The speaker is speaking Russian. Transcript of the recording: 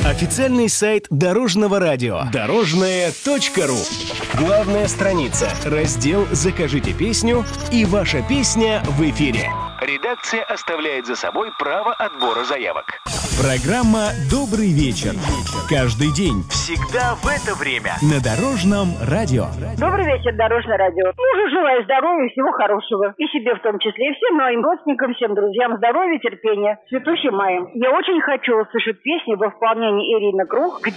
Официальный сайт Дорожного радио. Дорожное.ру. Главная страница. Раздел «Закажите песню» и ваша песня в эфире. Редакция оставляет за собой право отбора заявок. Программа «Добрый вечер». Каждый день, всегда в это время. На Дорожном радио. Добрый вечер, Дорожное радио. Мужу желаю здоровья, всего хорошего. И себе в том числе. И всем моим родственникам, всем друзьям здоровья, терпения. Цветущим маем. Я очень хочу услышать песню во исполнении Ирины Круг «Где